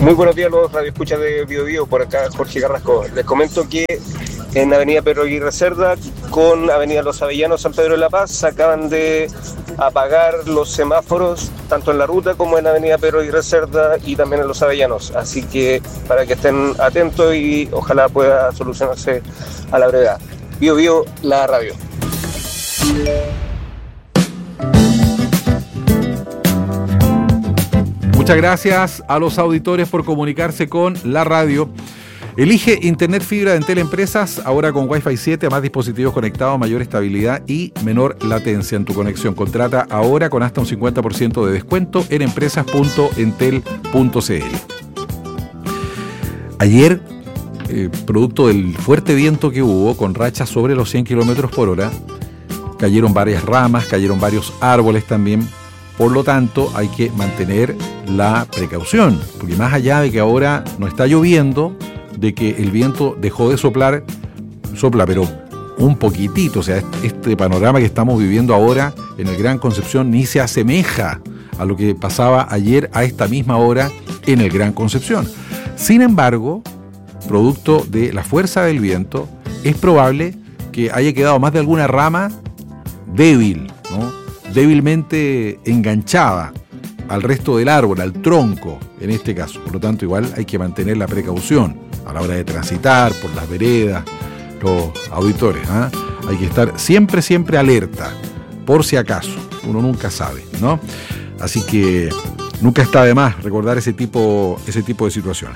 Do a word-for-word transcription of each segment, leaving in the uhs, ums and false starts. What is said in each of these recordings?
Muy buenos días, los radioescuchas de Bio Bio, por acá Jorge Carrasco. Les comento que en Avenida Pedro Aguirre Cerda con Avenida Los Avellanos, San Pedro de la Paz, acaban de apagar los semáforos, tanto en la ruta como en Avenida Pedro Aguirre Cerda y también en Los Avellanos. Así que para que estén atentos y ojalá pueda solucionarse a la brevedad. Bio Bio, la radio. Muchas gracias a los auditores por comunicarse con la radio. Elige Internet Fibra de Entel Empresas, ahora con Wi-Fi siete, a más dispositivos conectados, mayor estabilidad y menor latencia en tu conexión. Contrata ahora con hasta un cincuenta por ciento de descuento en empresas punto entel punto c l. Ayer, eh, producto del fuerte viento que hubo, con rachas sobre los cien kilómetros por hora, cayeron varias ramas, cayeron varios árboles también. Por lo tanto, hay que mantener la precaución, porque más allá de que ahora no está lloviendo, de que el viento dejó de soplar, sopla, pero un poquitito. O sea, este panorama que estamos viviendo ahora en el Gran Concepción ni se asemeja a lo que pasaba ayer a esta misma hora en el Gran Concepción. Sin embargo, producto de la fuerza del viento, es probable que haya quedado más de alguna rama débil, ¿no? débilmente enganchada al resto del árbol, al tronco en este caso. Por lo tanto, igual hay que mantener la precaución a la hora de transitar por las veredas, los auditores, ¿eh? Hay que estar siempre, siempre alerta, por si acaso, uno nunca sabe, ¿no? Así que nunca está de más recordar ese tipo, ese tipo de situaciones.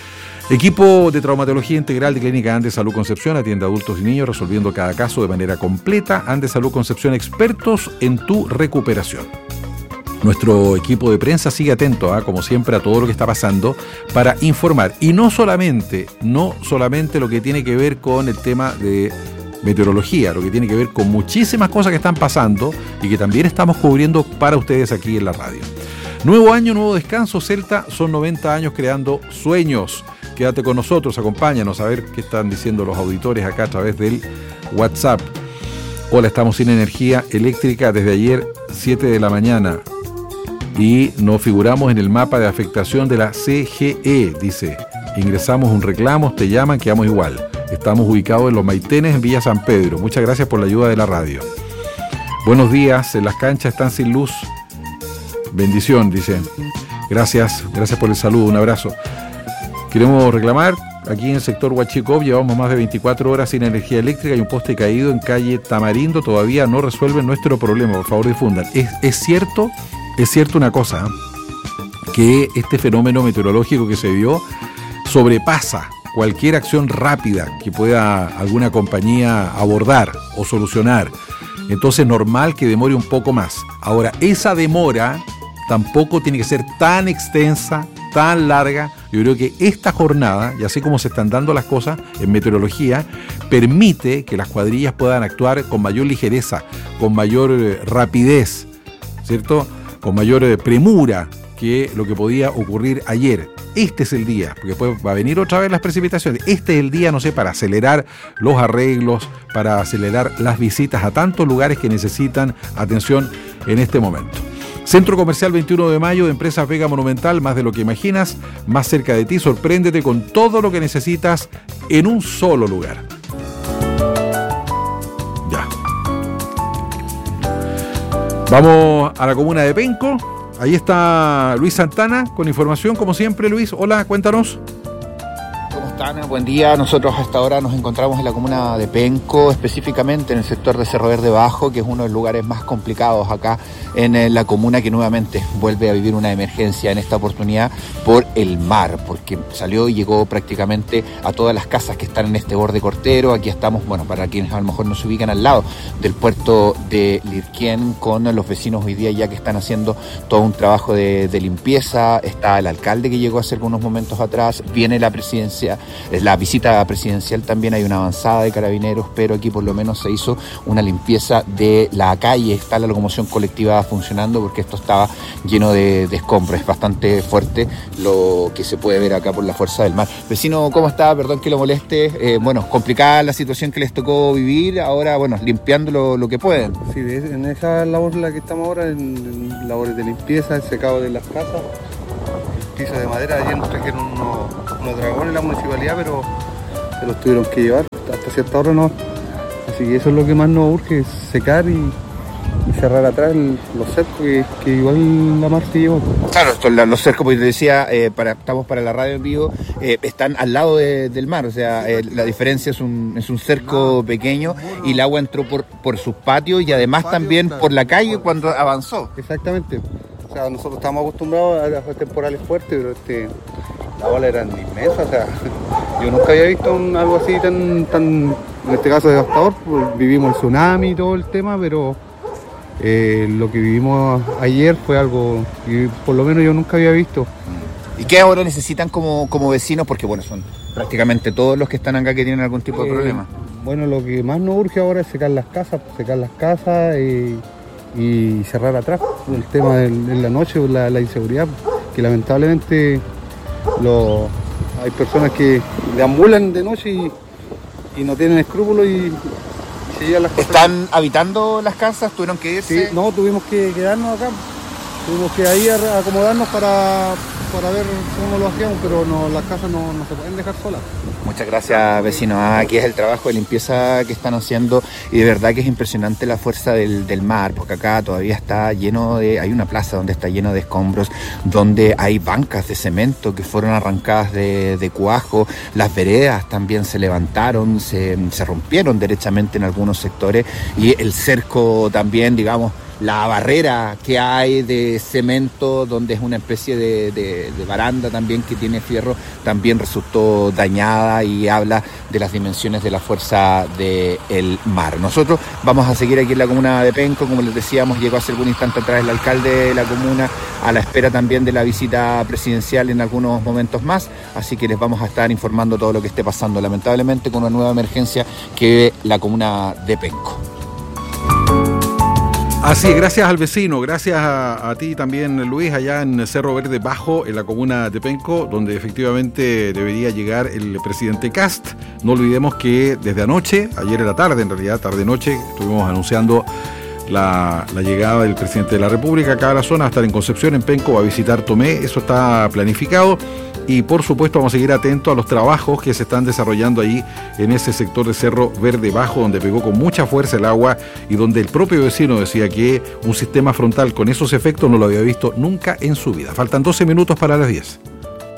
Equipo de Traumatología Integral de Clínica Andes Salud Concepción atiende a adultos y niños resolviendo cada caso de manera completa. Andes Salud Concepción, expertos en tu recuperación. Nuestro equipo de prensa sigue atento, ¿eh? como siempre, a todo lo que está pasando para informar. Y no solamente, no solamente lo que tiene que ver con el tema de meteorología, lo que tiene que ver con muchísimas cosas que están pasando y que también estamos cubriendo para ustedes aquí en la radio. Nuevo año, nuevo descanso. Celta, son noventa años creando sueños. Quédate con nosotros, acompáñanos a ver qué están diciendo los auditores acá a través del WhatsApp. Hola, estamos sin energía eléctrica desde ayer siete de la mañana y no figuramos en el mapa de afectación de la C G E, dice. Ingresamos un reclamo, te llaman, quedamos igual. Estamos ubicados en Los Maitenes, en Villa San Pedro. Muchas gracias por la ayuda de la radio. Buenos días, en las canchas están sin luz. Bendición, dice. Gracias, gracias por el saludo, un abrazo. Queremos reclamar, aquí en el sector Huachicop llevamos más de veinticuatro horas sin energía eléctrica y un poste caído en calle Tamarindo todavía no resuelven nuestro problema, por favor difundan. Es, es cierto, es cierto una cosa, que este fenómeno meteorológico que se dio sobrepasa cualquier acción rápida que pueda alguna compañía abordar o solucionar. Entonces es normal que demore un poco más. Ahora, esa demora tampoco tiene que ser tan extensa, tan larga. Yo creo que esta jornada, y así como se están dando las cosas en meteorología, permite que las cuadrillas puedan actuar con mayor ligereza, con mayor eh, rapidez, ¿cierto? Con mayor eh, premura que lo que podía ocurrir ayer. Este es el día, porque después va a venir otra vez las precipitaciones. Este es el día, no sé, para acelerar los arreglos, para acelerar las visitas a tantos lugares que necesitan atención en este momento. Centro Comercial veintiuno de mayo de Empresas Vega Monumental, más de lo que imaginas, más cerca de ti, sorpréndete con todo lo que necesitas en un solo lugar. Ya. Vamos a la comuna de Penco, ahí está Luis Santana con información, como siempre. Luis, hola, cuéntanos. ¿Cómo están? Buen día. Nosotros hasta ahora nos encontramos en la comuna de Penco, específicamente en el sector de Cerro Verde Bajo, que es uno de los lugares más complicados acá en la comuna, que nuevamente vuelve a vivir una emergencia en esta oportunidad por el mar, porque salió y llegó prácticamente a todas las casas que están en este borde cortero. Aquí estamos, bueno, para quienes a lo mejor no se ubican al lado del puerto de Lirquén, con los vecinos hoy día ya que están haciendo todo un trabajo de, de limpieza. Está el alcalde que llegó hace algunos momentos atrás, viene la presidencia, la visita presidencial también, hay una avanzada de carabineros, pero aquí por lo menos se hizo una limpieza de la calle, está la locomoción colectiva funcionando porque esto estaba lleno de, de escombros. Es bastante fuerte lo que se puede ver acá por la fuerza del mar. Vecino, ¿cómo está? Perdón que lo moleste. Eh, bueno, complicada la situación que les tocó vivir, ahora, bueno, limpiando lo, lo que pueden. Sí, en esa labor en la que estamos ahora, en, en labores de limpieza, el secado de las casas. pisos de madera. Ayer nos trajeron unos, unos dragones en la municipalidad, pero se los tuvieron que llevar hasta cierta hora, no. Así que eso es lo que más nos urge, secar y, y cerrar atrás el, los cercos que, que igual la mar se llevó. Claro, esto, los cercos, porque te decía, eh, para, estamos para la radio en vivo, eh, están al lado de, del mar, o sea, eh, la diferencia es un, es un cerco pequeño y el agua entró por, por sus patios y además también por la calle cuando avanzó. Exactamente, o sea, nosotros estamos acostumbrados a las temporales fuertes, pero este, la ola era inmensa, o sea, yo nunca había visto un, algo así tan, tan, en este caso devastador. Pues, vivimos el tsunami y todo el tema, pero eh, lo que vivimos ayer fue algo que por lo menos yo nunca había visto. ¿Y qué ahora necesitan como, como vecinos? Porque bueno, son prácticamente todos los que están acá que tienen algún tipo de eh, problema. Bueno, lo que más nos urge ahora es secar las casas, secar las casas y, y cerrar atrás. El tema de, de la noche, la, la inseguridad, que lamentablemente lo, hay personas que deambulan de noche y, y no tienen escrúpulos y, y se llevan las cosas. ¿Están habitando las casas? ¿Tuvieron que irse? Sí, no, tuvimos que quedarnos acá. Tuvimos que ahí acomodarnos para, para ver cómo lo hacíamos, pero no, las casas no, no se pueden dejar solas. Muchas gracias, vecino. Ah, aquí es el trabajo de limpieza que están haciendo y de verdad que es impresionante la fuerza del, del mar, porque acá todavía está lleno de... Hay una plaza donde está lleno de escombros, donde hay bancas de cemento que fueron arrancadas de, de cuajo, las veredas también se levantaron, se, se rompieron derechamente en algunos sectores y el cerco también, digamos, la barrera que hay de cemento, donde es una especie de, de, de baranda también que tiene fierro, también resultó dañada y habla de las dimensiones de la fuerza del mar. Nosotros vamos a seguir aquí en la comuna de Penco, como les decíamos, llegó hace algún instante atrás el alcalde de la comuna, a la espera también de la visita presidencial en algunos momentos más, así que les vamos a estar informando todo lo que esté pasando, lamentablemente con una nueva emergencia que vive la comuna de Penco. Así es, gracias al vecino, gracias a, a ti también, Luis, allá en Cerro Verde Bajo, en la comuna de Penco, donde efectivamente debería llegar el presidente Kast. No olvidemos que desde anoche, ayer en la tarde, en realidad tarde-noche, estuvimos anunciando la, la llegada del presidente de la República acá a la zona, a estar en Concepción, en Penco, va a visitar Tomé, eso está planificado. Y por supuesto vamos a seguir atentos a los trabajos que se están desarrollando ahí en ese sector de Cerro Verde Bajo, donde pegó con mucha fuerza el agua y donde el propio vecino decía que un sistema frontal con esos efectos no lo había visto nunca en su vida. Faltan doce minutos para las diez.